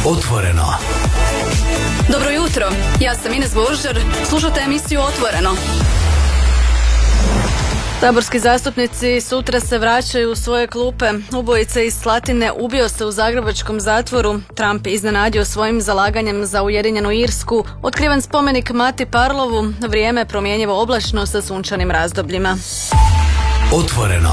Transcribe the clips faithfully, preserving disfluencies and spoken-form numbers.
Otvoreno. Dobro jutro, ja sam Ines Božar, slušate emisiju Otvoreno. Saborski zastupnici sutra se vraćaju u svoje klupe. Ubojica iz Slatine ubio se u zagrebačkom zatvoru. Trump je iznenadio svojim zalaganjem za Ujedinjenu Irsku. Otkriven spomenik Mati Parlovu. Vrijeme promjenjivo oblačno sa sunčanim razdobljima. Otvoreno.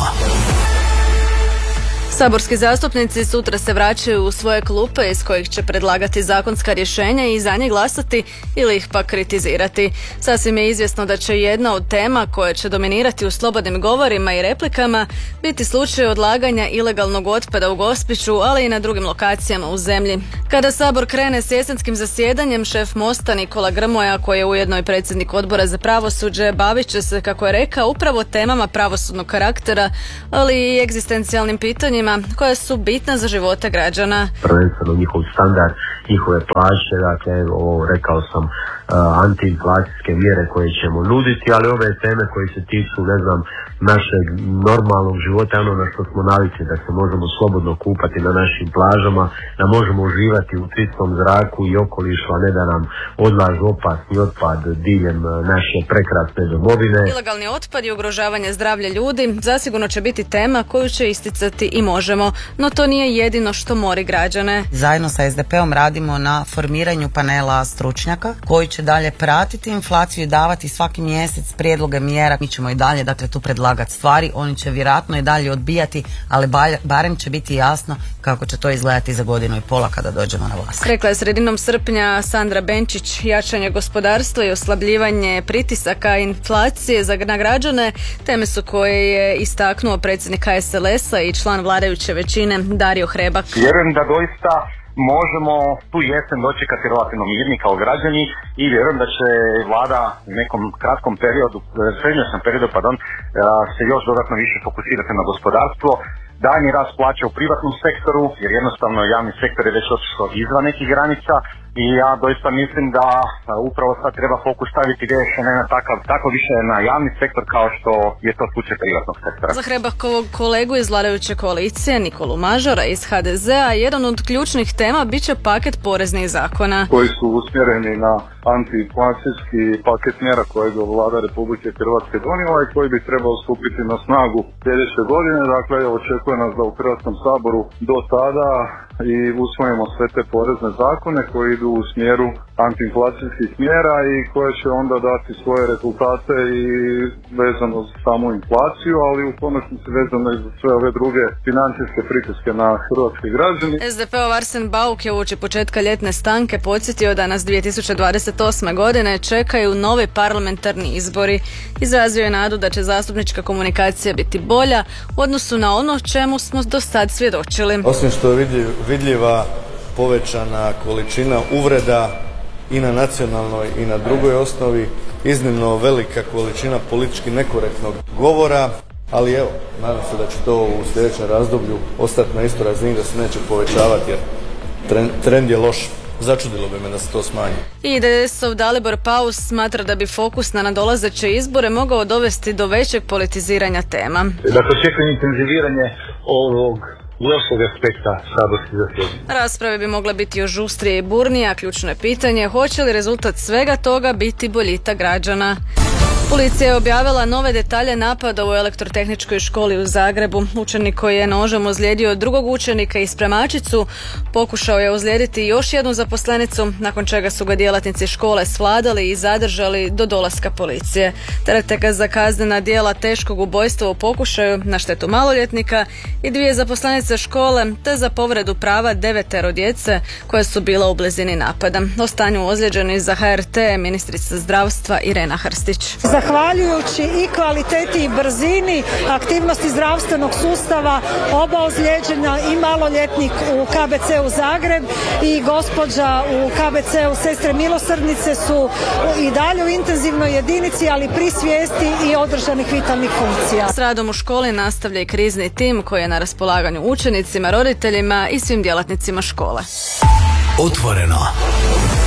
Saborski zastupnici sutra se vraćaju u svoje klupe iz kojih će predlagati zakonska rješenja i za njih glasati ili ih pak kritizirati. Sasvim je izvjesno da će jedna od tema koje će dominirati u slobodnim govorima i replikama biti slučaj odlaganja ilegalnog otpada u Gospiću, ali i na drugim lokacijama u zemlji. Kada Sabor krene s jesenskim zasjedanjem, šef Mosta Nikola Grmoja, koji je ujedno i predsjednik Odbora za pravosuđe, bavit će se, kako je rekao, upravo temama pravosudnog karaktera, ali i egzistencijalnim pitanjima koja su bitna za živote građana. Prvenstveno njihov standard, njihove plaće, dakle ovo rekao sam uh, antiinflacijske mjere koje ćemo nuditi, ali ove teme koje se tiču, ne znam, našeg normalnog života, ono na što smo navikli, da se možemo slobodno kupati na našim plažama, da možemo uživati u čistom zraku i okolišu, a ne da nam odlažu opasni otpad diljem naše prekrasne domovine. Ilegalni otpad i ugrožavanje zdravlja ljudi zasigurno će biti tema koju će isticati i Možemo, no to nije jedino što mori građane. Zajedno sa es de pe om radimo na formiranju panela stručnjaka koji će dalje pratiti inflaciju i davati svaki mjesec prijedloge mjera. Mi ćemo i dalje, dakle, tu predlagati stvari, oni će vjerojatno i dalje odbijati, ali barem će biti jasno kako će to izgledati za godinu i pola kada dođemo na vlast. Rekla je sredinom srpnja Sandra Benčić. Jačanje gospodarstva i oslabljivanje pritisaka inflacije za na građane teme su koje je istaknuo predsjednik ha es el esa i član vladajuće većine Dario Hrebak. Vjerujem da doista možemo tu jesen dočekati relativno mirni kao građani i vjerujem da će vlada u nekom kratkom periodu, srednjoročnom periodu, pardon, se još dodatno više fokusirati na gospodarstvo. Daljnji rast plaća u privatnom sektoru, jer jednostavno javni sektor je već otišao izvan nekih granica i ja doista mislim da upravo sad treba fokus staviti više ne na takav, tako više na javni sektor kao što je to slučaj privatnog sektora. Za Hrebakovog kolegu iz vladajuće koalicije Nikolu Mažora iz ha de zea jedan od ključnih tema bit će paket poreznih zakona koji su usmjereni na antiinflacijski paket mjera kojeg je vlada Republike Hrvatske donijela i koji bi trebao stupiti na snagu sljedeće godine. Dakle, očekuje nas da u Hrvatskom saboru do tada i usvojimo sve te porezne zakone koji idu u smjeru antiinflacijskih mjera i koje će onda dati svoje rezultate i vezano za samu inflaciju, ali u konačnici vezano i za sve ove druge financijske pritiske na hrvatske građane. es de pe ov Arsen Bauk je uoči početka ljetne stanke podsjetio da nas dvije tisuće dvadeset osme. godine čekaju novi parlamentarni izbori. Izrazio je nadu da će zastupnička komunikacija biti bolja u odnosu na ono čemu smo do sad svjedočili. Osim što je vidljiv, vidljiva povećana količina uvreda i na nacionalnoj i na drugoj osnovi, iznimno velika količina politički nekorektnog govora, ali evo, nadam se da će to u sljedećem razdoblju ostati na istoj razini, da se neće povećavati jer trend, trend je loš. Začudilo bi me da se to smanji. I de es ov Dalibor Paus smatra da bi fokus na nadolazeće izbore mogao dovesti do većeg politiziranja tema. Dakle, očekujem intenziviranje ovog lošeg aspekta saborskih zasjedanja. Rasprave bi mogle biti još žustrije i burnije, a ključno je pitanje hoće li rezultat svega toga biti boljitak građana. Policija je objavila nove detalje napada u elektrotehničkoj školi u Zagrebu. Učenik koji je nožem ozlijedio drugog učenika i spremačicu pokušao je ozlijediti još jednu zaposlenicu, nakon čega su ga djelatnici škole svladali i zadržali do dolaska policije. Terete ga za kaznena djela teškog ubojstva u pokušaju na štetu maloljetnika i dvije zaposlenice škole, te za povredu prava devetero djece koje su bila u blizini napada. O stanju ozlijeđenih za ha er te ministrica zdravstva Irena Hrstić. Zahvaljujući i kvaliteti i brzini aktivnosti zdravstvenog sustava, oba ozlijeđena i maloljetnik u ka be ce u Zagreb i gospođa u ka be ce u Sestre milosrdnice su i dalje u intenzivnoj jedinici, ali pri svijesti i održanih vitalnih funkcija. S radom u školi nastavlja i krizni tim koji je na raspolaganju učenicima, roditeljima i svim djelatnicima škole. Otvoreno.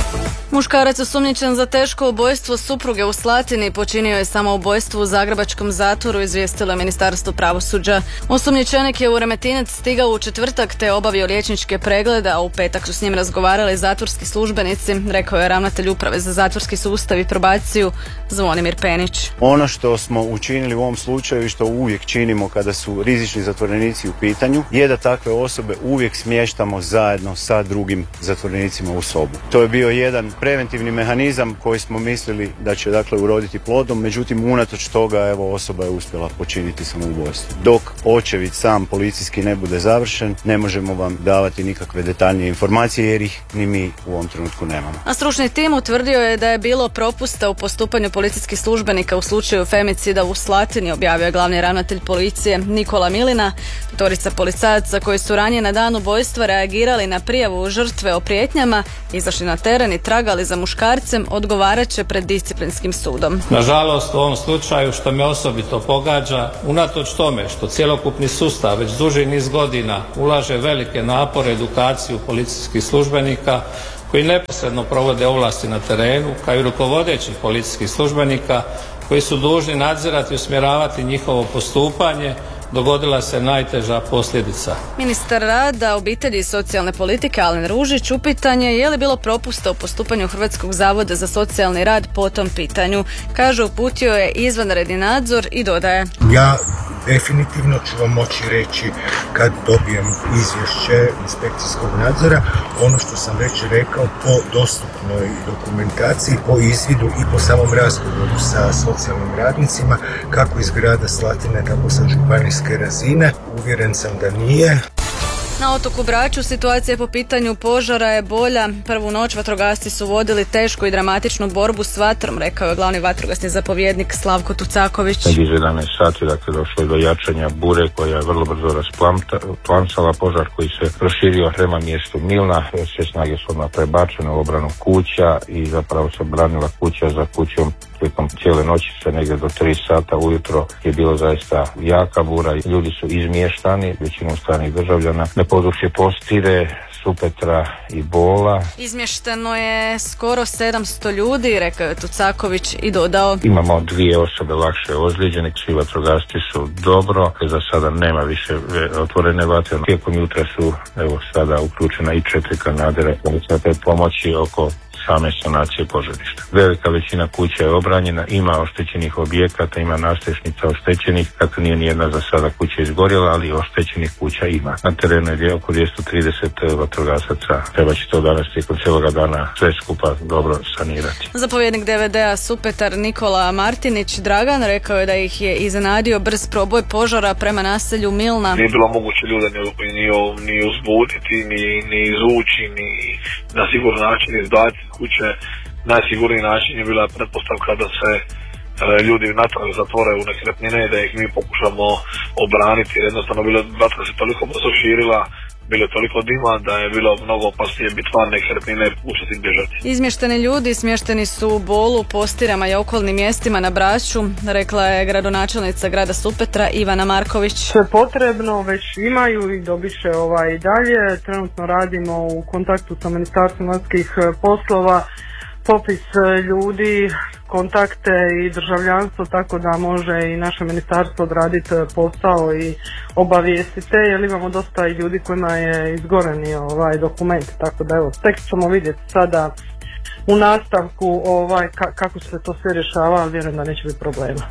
Muškarac osumnjičen za teško ubojstvo supruge u Slatini počinio je samoubojstvo u zagrebačkom zatvoru, izvijestilo je Ministarstvo pravosuđa. Osumnjičenik je u Remetinec stigao u četvrtak te obavio liječničke preglede, a u petak su s njim razgovarali zatvorski službenici, rekao je ravnatelj Uprave za zatvorski sustav i probaciju Zvonimir Penić. Ono što smo učinili u ovom slučaju i što uvijek činimo kada su rizični zatvorenici u pitanju je da takve osobe uvijek smještamo zajedno sa drugim zatvorenicima u sobu. To je bio jedan preventivni mehanizam koji smo mislili da će dakle uroditi plodom, međutim unatoč toga evo osoba je uspjela počiniti samoubojstvo. Dok očevid sam policijski ne bude završen, ne možemo vam davati nikakve detaljnije informacije jer ih ni mi u ovom trenutku nemamo. A stručni tim utvrdio je da je bilo propusta u postupanju policijskih službenika u slučaju femicida u Slatini, objavio je glavni ravnatelj policije Nikola Milina. Petorica policajaca koji su ranije na dan ubojstva reagirali na prijavu žrtve o prijetnjama, izašli na teren i tragali za muškarcem, odgovarat će pred disciplinskim sudom. Nažalost, u ovom slučaju što me osobito pogađa, unatoč tome što cjelokupni sustav već duži niz godina ulaže velike napore edukaciju policijskih službenika koji neposredno provode ovlasti na terenu, kao i rukovodećih policijskih službenika koji su dužni nadzirati i usmjeravati njihovo postupanje, dogodila se najteža posljedica. Ministar rada, obitelji i socijalne politike Alen Ružić upitan je je li bilo propusta u postupanju Hrvatskog zavoda za socijalni rad po tom pitanju. Kaže, uputio je izvanredni nadzor i dodaje: Ja definitivno ću vam moći reći kad dobijem izvješće inspekcijskog nadzora ono što sam već rekao po dostupnoj dokumentaciji, po izvidu i po samom razgovoru sa socijalnim radnicima, kako iz grada Slatine, tako sa županijske razine. Uvjeren sam da nije. Na otoku Braču situacija po pitanju požara je bolja. Prvu noć vatrogasci su vodili tešku i dramatičnu borbu s vatrom, rekao je glavni vatrogasni zapovjednik Slavko Tucaković. Iz jedanaest sati dakle došlo je do jačanja bure koja je vrlo brzo rasplansala požar koji se proširio prema mjestu Milna. Sve snage su odmah prebačene u obranu kuća i zapravo se branila kuća za kućom. Tijekom cijele noći se negdje do tri sata ujutro je bilo zaista jaka bura. Ljudi su izmještani, većinom stranih državljana, na područje Postire, Supetra i Bola. Izmješteno je skoro sedamsto ljudi, rekao je Tucaković i dodao: Imamo dvije osobe lakše ozlijeđene, svi vatrogasci su dobro, za sada nema više otvorene vatre. Tijekom jutra su evo sada uključena i četiri kanadere za pomoći oko same sanacije požarišta. Velika većina kuća je obranjena, ima oštećenih objekata, ima nastrešnica oštećenih, dakle nije nijedna za sada kuća izgorjela, ali oštećenih kuća ima. Na terenu je oko dvjesto trideset vatrogasaca, treba će to danas tijekom cijeloga dana sve skupa dobro sanirati. Zapovjednik D V D-a Supetar Nikola Martinić Dragan rekao je da ih je iznenadio brz proboj požara prema naselju Milna. Nije bilo moguće ljude ni, ni, ni uzbuditi, ni, ni izvući, ni na siguran način izbaciti kuće. Najsigurniji način je bila pretpostavka da se e, ljudi natrag zatvore u nekretnine i da ih mi pokušamo obraniti. Jednostavno bilo, vatra se toliko brzo širila, bilo je toliko dima da je bilo mnogo opasnije biti van nekretnine i puštati bježati. Izmješteni ljudi smješteni su u Bolu, Postirama i okolnim mjestima na Braču, rekla je gradonačelnica grada Supetra Ivana Marković. Sve potrebno već imaju i dobit će ovaj dalje. Trenutno radimo u kontaktu sa Ministarstvom vanjskih poslova, popis ljudi, kontakte i državljanstvo, tako da može i naše ministarstvo odraditi posao i obavijestiti, jer imamo dosta i ljudi kojima je izgoreni ovaj dokument, tako da evo, tek ćemo vidjeti sada u nastavku ovaj, ka- kako se to sve rješava, ali vjerujem da neće biti problema.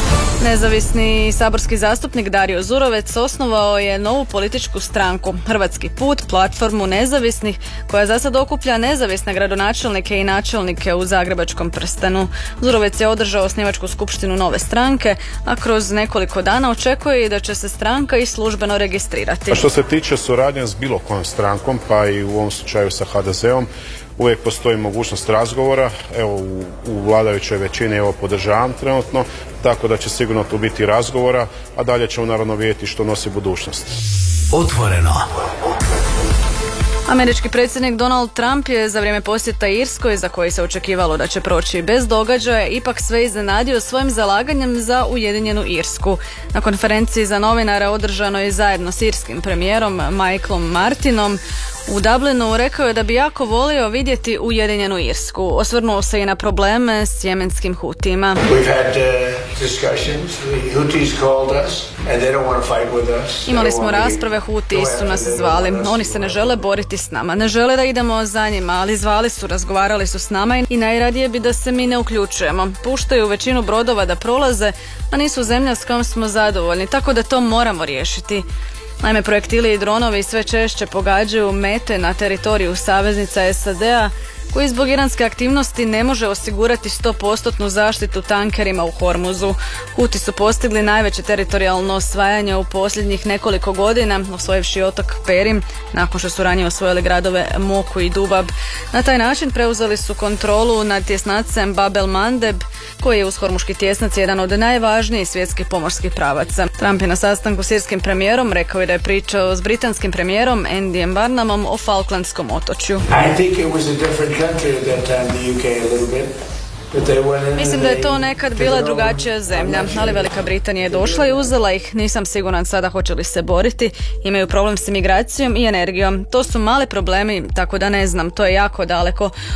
Nezavisni saborski zastupnik Dario Zurovec osnovao je novu političku stranku Hrvatski put, platformu nezavisnih, koja za sad okuplja nezavisne gradonačelnike i načelnike u zagrebačkom prstenu. Zurovec je održao osnivačku skupštinu nove stranke, a kroz nekoliko dana očekuje i da će se stranka i službeno registrirati. A što se tiče suradnje s bilo kojom strankom, pa i u ovom slučaju sa H D Z-om, uvijek postoji mogućnost razgovora. Evo u, u vladajućoj većini evo podržavam trenutno, tako da će sigurno tu biti razgovora, a dalje ćemo naravno vidjeti što nosi budućnost. Otvoreno. Američki predsjednik Donald Trump je za vrijeme posjeta Irskoj, za koji se očekivalo da će proći bez događaja, ipak sve iznenadio svojim zalaganjem za Ujedinjenu Irsku. Na konferenciji za novinare održanoj zajedno s irskim premijerom Michaelom Martinom U Dublinu rekao je da bi jako volio vidjeti Ujedinjenu Irsku. Osvrnuo se i na probleme s jemenskim Hutima. Imali smo rasprave, Huti su nas zvali. Oni se ne žele boriti s nama. Ne žele da idemo za njima, ali zvali su, razgovarali su s nama i najradije bi da se mi ne uključujemo. Puštaju većinu brodova da prolaze, a nisu zemlja s kojom smo zadovoljni, tako da to moramo riješiti. Naime, projektili i dronovi sve češće pogađaju mete na teritoriju saveznica S A D-a, koji zbog iranske aktivnosti ne može osigurati sto posto zaštitu tankerima u Hormuzu. Huti su postigli najveće teritorijalno osvajanje u posljednjih nekoliko godina, osvojivši otok Perim, nakon što su ranije osvojili gradove Moku i Dubab. Na taj način preuzeli su kontrolu nad tjesnacem Bab el Mandeb, koji je uz Hormuški tjesnac jedan od najvažnijih svjetskih pomorskih pravaca. Trump je na sastanku s irskim premijerom rekao je da je pričao s britanskim premijerom Andyjem Barnumom o Falklandskom otočju. Mislim da je to nekad bila drugačija zemlja, ali Velika Britanija je došla i uzela ih. Nisam siguran sada hoće li se boriti. Imaju problem s imigracijom i energijom. To su mali problemi, tako da ne znam, to je jako daleko.